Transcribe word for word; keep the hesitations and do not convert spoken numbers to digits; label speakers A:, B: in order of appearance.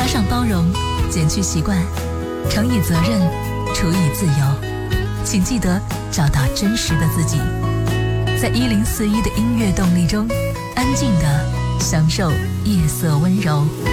A: 上包容，减去习惯，承以责任，处以自由。请记得找到真实的自己，在一零四一的音乐动力中，安静地享受夜色温柔。